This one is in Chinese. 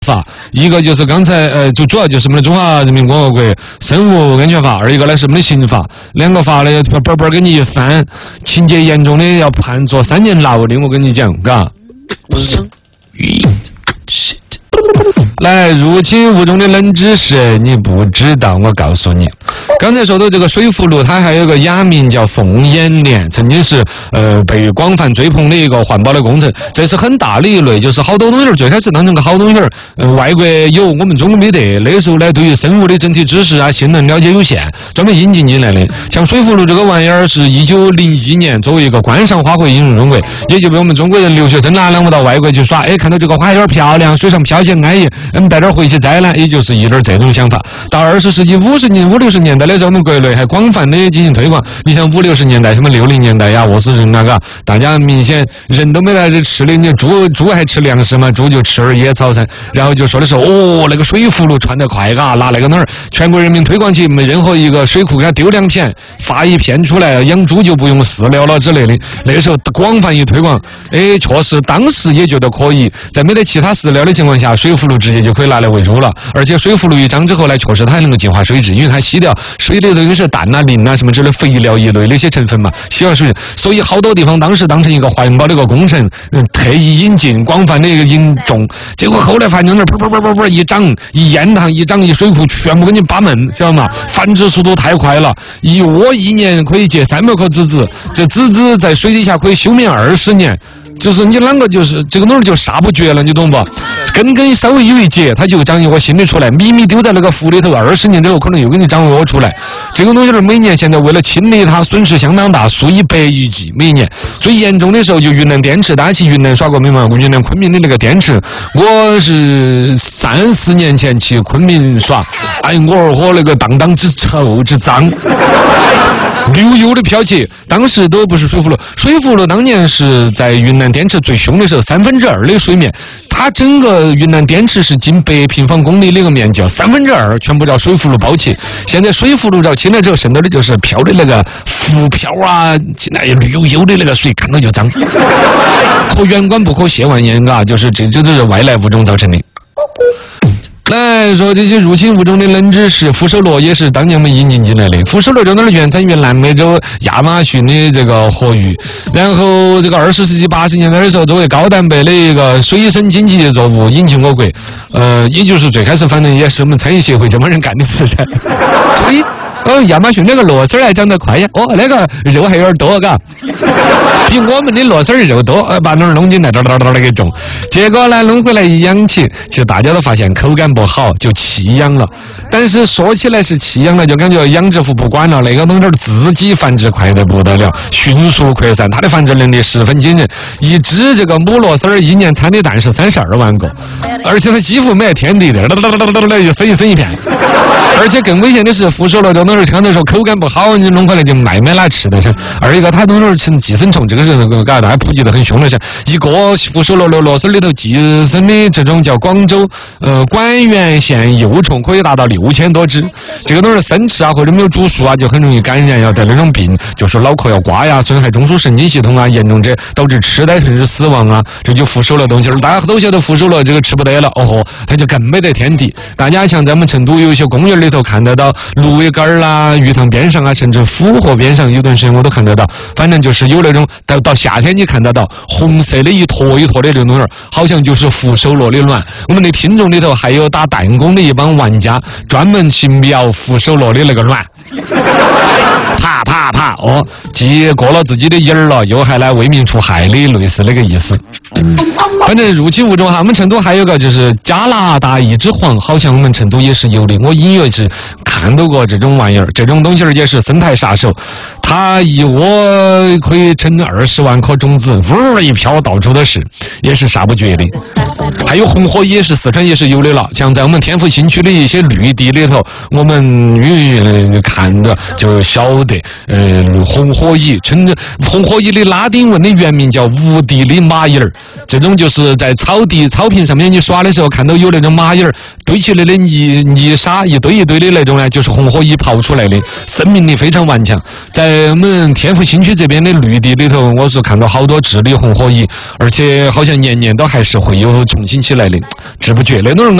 法，一个就是刚才就主要就是我们的中华人民共和国生物安全法，二一个呢是我们的刑法，两个法呢本本给你一翻，情节严重的要判坐3年牢的，我跟你讲，嘎。来，入侵物种的冷知识你不知道，我告诉你。刚才说到这个水葫芦，它还有个雅名叫凤眼莲，曾经是被广泛追捧的一个环保的工程。这是很大的一类，就是好多东西最开始当成个好东西外国有，我们中国没得。那时候呢，对于生物的整体知识啊、性能了解有限，专门引进来的。像水葫芦这个玩意儿，是1901年作为一个观赏花卉引入中国，也就被我们中国人留学生啦，两个到外国去耍，看到这个花有点漂亮，水上飘起安逸，带点回去摘呢，也就是一点这种想法。到20世纪50、60年代的时候，我们国内还广泛的进行推广。你像50、60年代，什么60年代呀，我是人那个，大家明显人都没在这吃的，你猪还吃粮食嘛，猪就吃点野草噻。然后就说的是那个水葫芦传得快，嘎，拿那个哪儿，全国人民推广起，没任何一个水库给他丢2片，发一片出来，养猪就不用饲料了之类的。那个时候广泛一推广，确实当时也觉得可以，在没得其他饲料的情况下，水葫芦直接就可以拿来喂猪了。而且水葫芦一长之后呢，确实它还能够净化水质，因为它吸掉水里头有些氮啊、磷啊什么之类肥料一类的一些成分嘛，吸完水，所以好多地方当时当成一个环保的一个工程，特意引进，广泛的一个引种。结果后来发现那儿一长一烟塘一长一水库，全部给你扒门，晓得吗？繁殖速度太快了，一窝1年可以结300颗籽籽，这籽籽在水底下可以休眠20年。就是你啷个就是这个东西就杀不绝了，你懂不？根稍微有一节，它就长一窝新的出来。米丢在那个湖里头，20年之后可能又给你长一窝出来。这个东西每年现在为了清理它，损失相当大，数以百亿计每年。最严重的时候就云南滇池，大家去云南耍过没嘛？云南昆明的那个滇池，我是3、4年前去昆明耍，我儿和那个当之臭之脏。溜溜的飘起，当时都不是水葫芦，水葫芦当年是在云南滇池最凶的时候，2/3的水面，它整个云南滇池是近100平方公里的一个面积，2/3全部叫水葫芦包起。现在水葫芦绕清了之后，剩到的就是飘的那个浮漂啊，绿油油的那个水，看到就脏，可远观不可亵玩焉，嘎，就是这就是外来物种造成的。来说这些入侵物种的冷知识，福寿螺也是当年我们引进进来的。福寿螺这原产于南美洲亚马逊的这个河域，然后这个20世纪80年代的时候，作为高蛋白的一个水生经济作物引进我国，也就是最开始反正也是我们餐饮协会这帮人干的事噻。所以亚马逊那个螺丝还长得快呀，那个肉还有点多，嘎，比我们的螺丝肉多，把那儿弄进来，那给种，结果呢弄回来一养起，其实大家都发现口感不好，就弃养了。但是说起来是弃养了，就感觉养殖户不管了，那个东西自己繁殖快得不得了，迅速扩散，它的繁殖能力十分惊人。一只这个母螺丝1年产的蛋是32万个，而且它几乎没天敌的，就生一片。而且更危险的是，福寿螺这东西刚才说口感不好，你弄回来就卖没哪吃的噻。二一个它东西成寄生虫，这个是大家普及的很凶了噻。一个福寿螺螺丝里头寄生的这种叫广州管源线幼虫可以达到6000多只。这个东西生吃啊或者没有煮熟啊，就很容易感染，要得那种病，就是脑壳要刮呀，损害中枢神经系统啊，严重者导致痴呆甚至死亡啊。这就福寿螺东西，大家都晓得福寿螺这个吃不得了，它就更没得天敌。大家像在我们成都有一些公园里头看得到芦苇杆啦、鱼塘边上啊，甚至府河边上，有段时间我都看得到。反正就是有那种到夏天你看得到红色的一坨一坨的这种东西，好像就是福寿螺的卵。我们的听众里头还有打弹弓的一帮玩家，专门去瞄福寿螺的那个卵，啪啪啪，既过了自己的瘾儿了，又还来为民除害的，类似那个意思。反正入侵物种哈，我们成都还有个就是加拿大一只黄，好像我们成都也是有的。我隐约是看到过这种玩意儿，这种东西也是生态杀手。它一窝可以成20万颗种子，呜一飘到处都是，也是杀不绝的。还有红火蚁是四川也是有的了，像在我们天府新区的一些绿地里头，我们看着就晓得，红火蚁，红火蚁的拉丁文的原名叫无地的蚂蚁儿，这种就是在草坪上面你耍的时候看到有那种蚂蚁儿堆起来的泥沙一堆一堆的那种呢，就是红火蚁刨出来的，生命力非常顽强。在在我们天府新区这边的绿地里头，我是看到好多治理红火蚁，而且好像年年都还是会有重新起来的，知不觉那种人